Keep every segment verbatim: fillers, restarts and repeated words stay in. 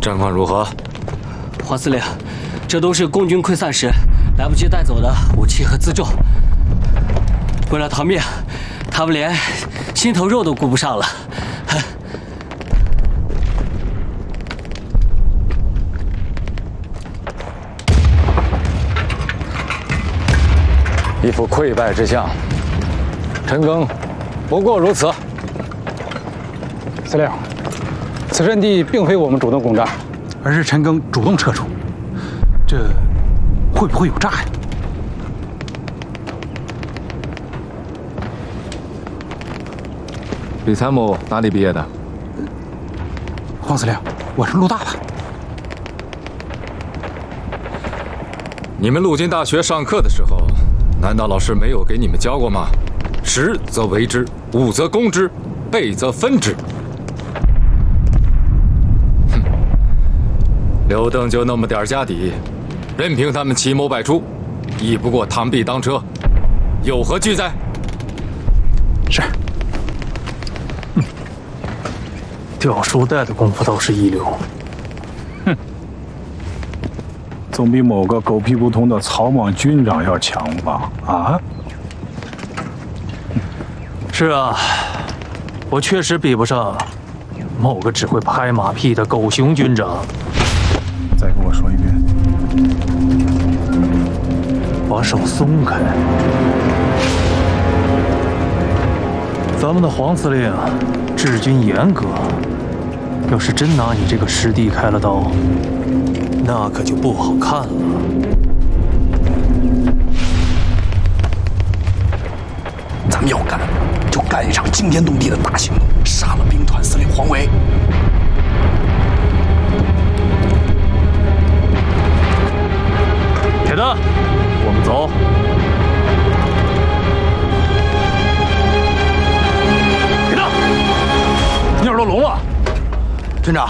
战况如何？ 黄司令，这都是共军溃散时来不及带走的武器和辎重。为了逃命，他们连心头肉都顾不上了。 一副溃败之相，陈赓不过如此。 司令，此阵地并非我们主动攻占，而是陈赓主动撤出，这会不会有诈呀？ 李参谋哪里毕业的？ 黄司令，我是陆大的。 你们陆军大学上课的时候，难道老师没有给你们教过吗？识则为之，武则攻之，备则分之。哼，刘登就那么点家底，任凭他们奇谋百出，亦不过螳臂当车，有何惧哉？ 是。嗯， 掉书袋的功夫倒是一流。 哼，总比某个狗屁不通的草莽军长要强吧？啊？ 是啊，我确实比不上某个只会拍马屁的狗熊军长。 再跟我说一遍。 把手松开。咱们的黄司令治军严格，要是真拿你这个师弟开了刀，那可就不好看了。 咱们要干，就干一场惊天动地的大行动，杀了兵团司令黄维。 铁蛋，我们走。铁蛋，你耳朵聋了？ 军长，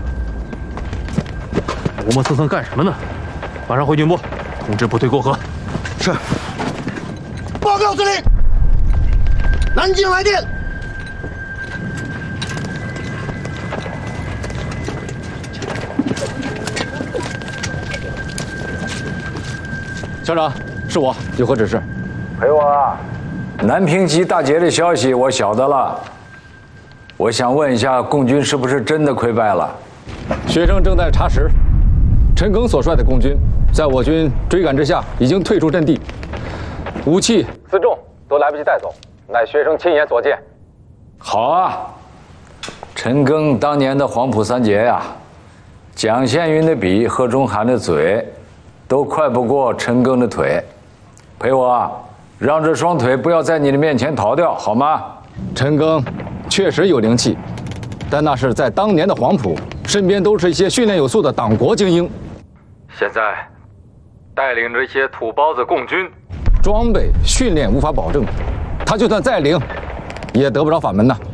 磨磨蹭蹭干什么呢？马上回军部，通知部队过河。 是。报告司令，南京来电。 校长，是我，有何指示？ 陪我啊！南平集大捷的消息我晓得了。我想问一下，共军是不是真的溃败了？ 学生正在查实，陈赓所率的共军在我军追赶之下，已经退出阵地，武器、辎重都来不及带走，乃学生亲眼所见。 好啊，陈赓当年的黄埔三杰呀，蒋宪云的笔，贺中涵的嘴，都快不过陈赓的腿。陪我啊，让这双腿不要在你的面前逃掉，好吗？ 陈赓确实有灵气，但那是在当年的黄埔，身边都是一些训练有素的党国精英。现在带领着一些土包子共军，装备训练无法保证，他就算再灵，也得不着法门呐。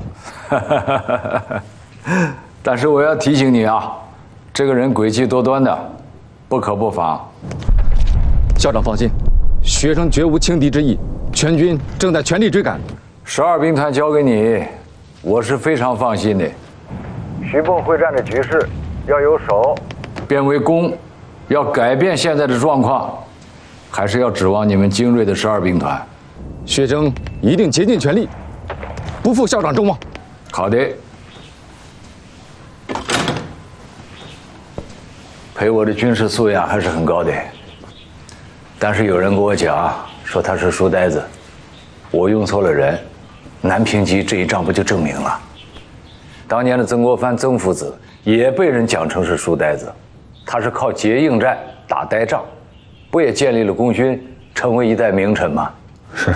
但是我要提醒你啊，这个人诡计多端的，不可不防。 校长放心，学生绝无轻敌之意，全军正在全力追赶。 十二兵团交给你，我是非常放心的。徐蚌会战的局势要由守变为攻，要改变现在的状况，还是要指望你们精锐的十二兵团。 学生一定竭尽全力，不负校长众望。 好的。陪我的军事素养还是很高的，但是有人跟我讲说他是书呆子，我用错了人。南平集这一仗不就证明了？当年的曾国藩曾父子也被人讲成是书呆子，他是靠结硬战打呆仗，不也建立了功勋，成为一代名臣吗？ 是。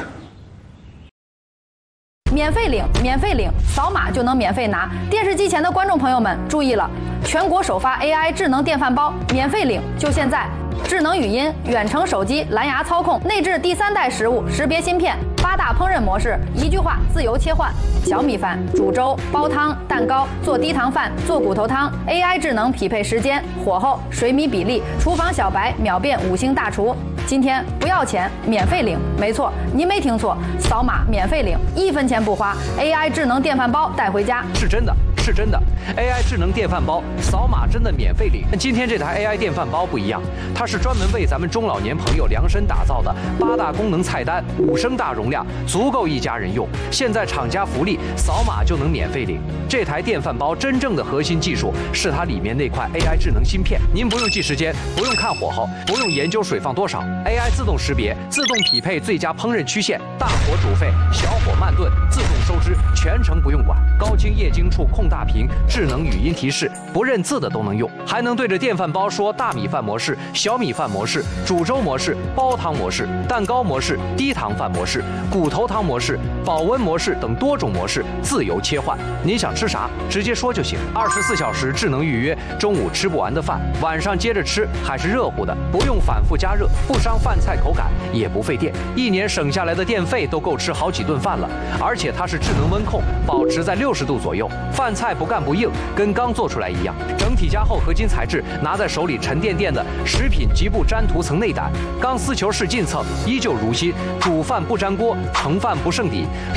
免费领，免费领，扫码就能免费拿。电视机前的观众朋友们注意了，全国首发 A I 智能电饭煲，免费领，就现在！智能语音、远程手机、蓝牙操控，内置第三代食物识别芯片，八大烹饪模式，一句话自由切换。小米饭、煮粥、煲汤、蛋糕、做低糖饭、做骨头汤 ，A I 智能匹配时间、火候、水米比例，厨房小白秒变五星大厨。今天不要钱，免费领，没错，您没听错，扫码免费领，一分钱不花 ，A I 智能电饭煲带回家， 是真的。 是真的 ，A I 智能电饭煲扫码真的免费领。今天这台 A I 电饭煲不一样，它是专门为咱们中老年朋友量身打造的，八大功能菜单，五升大容量，足够一家人用。现在厂家福利，扫码就能免费领。这台电饭煲真正的核心技术是它里面那块 A I 智能芯片，您不用记时间，不用看火候，不用研究水放多少 ，A I 自动识别，自动匹配最佳烹饪曲线，大火煮沸，小火慢炖，自动收汁，全程不用管。高清液晶触控大屏，智能语音提示，不认字的都能用，还能对着电饭煲说大米饭模式、小米饭模式、煮粥模式、煲汤模式、蛋糕模式、低糖饭模式、骨头汤模式、保温模式等多种模式自由切换。您想吃啥，直接说就行。二十四小时智能预约，中午吃不完的饭，晚上接着吃还是热乎的，不用反复加热，不伤饭菜口感，也不费电。一年省下来的电费都够吃好几顿饭了。而且它是智能温控，保持在六十度左右，饭菜不干不硬，跟刚做出来一样。整体加厚合金材质，拿在手里沉甸甸的，食品极不粘涂层内胆，钢丝球式进蹭依旧如新，煮饭不粘锅，盛饭不剩底，